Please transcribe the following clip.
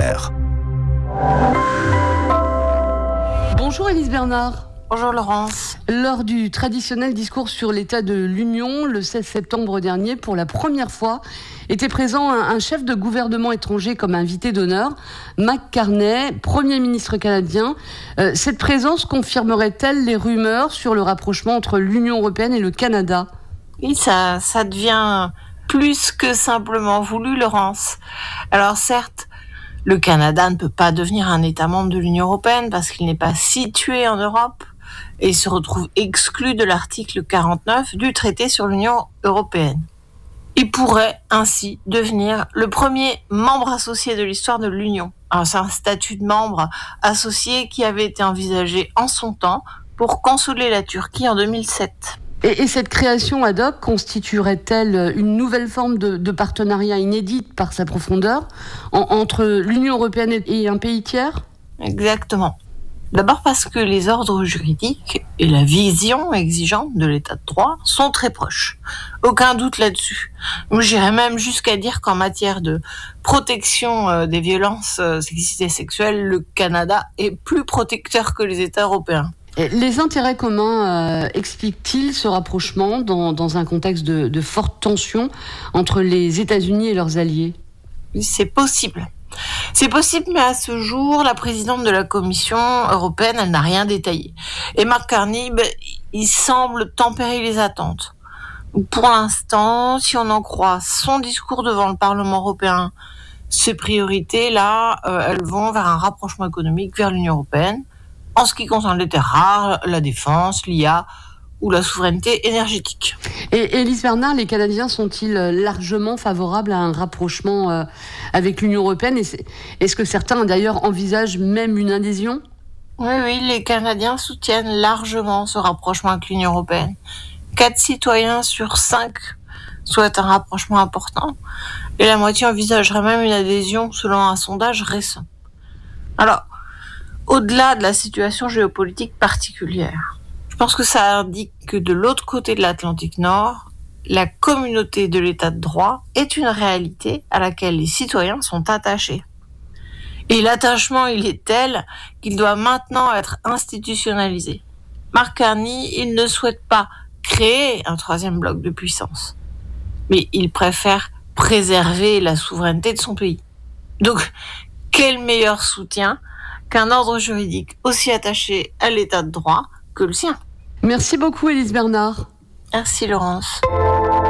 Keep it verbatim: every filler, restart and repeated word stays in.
r. Bonjour Élise Bernard. Bonjour Laurence. Lors du traditionnel discours sur l'état de l'Union, le seize septembre dernier, pour la première fois, était présent un, un chef de gouvernement étranger comme invité d'honneur, Mark Carney, Premier ministre canadien. Euh, cette présence confirmerait-elle les rumeurs sur le rapprochement entre l'Union européenne et le Canada ? Oui, ça, ça devient plus que simplement voulu, Laurence. Alors certes, le Canada ne peut pas devenir un État membre de l'Union européenne parce qu'il n'est pas situé en Europe et se retrouve exclu de l'article quarante-neuf du traité sur l'Union européenne. Il pourrait ainsi devenir le premier membre associé de l'histoire de l'Union. Alors, c'est un statut de membre associé qui avait été envisagé en son temps pour consoler la Turquie en deux mille sept. Et, et cette création ad hoc constituerait-elle une nouvelle forme de, de partenariat inédite par sa profondeur en, entre l'Union européenne et, et un pays tiers ? Exactement. D'abord parce que les ordres juridiques et la vision exigeante de l'état de droit sont très proches. Aucun doute là-dessus. J'irais même jusqu'à dire qu'en matière de protection des violences sexistes et sexuelles, le Canada est plus protecteur que les États européens. Et les intérêts communs euh, expliquent-ils ce rapprochement dans, dans un contexte de, de forte tension entre les États-Unis et leurs alliés ? C'est possible. C'est possible, mais à ce jour, la présidente de la Commission européenne, elle n'a rien détaillé. Et Mark Carney, ben, il semble tempérer les attentes. Pour l'instant, si on en croit son discours devant le Parlement européen, ses priorités, là, euh, elles vont vers un rapprochement économique vers l'Union européenne, en ce qui concerne les terres rares, la défense, l'I A ou la souveraineté énergétique. Et Élise Bernard, les Canadiens sont-ils largement favorables à un rapprochement euh, avec l'Union européenne ? Et est-ce que certains, d'ailleurs, envisagent même une adhésion ? Oui, oui, les Canadiens soutiennent largement ce rapprochement avec l'Union européenne. Quatre citoyens sur cinq souhaitent un rapprochement important, et la moitié envisagerait même une adhésion selon un sondage récent. Alors, au-delà de la situation géopolitique particulière, je pense que ça indique que de l'autre côté de l'Atlantique Nord, la communauté de l'état de droit est une réalité à laquelle les citoyens sont attachés. Et l'attachement, il est tel qu'il doit maintenant être institutionnalisé. Mark Carney, il ne souhaite pas créer un troisième bloc de puissance, mais il préfère préserver la souveraineté de son pays. Donc, quel meilleur soutien qu'un ordre juridique aussi attaché à l'état de droit que le sien. Merci beaucoup Élise Bernard. Merci Laurence.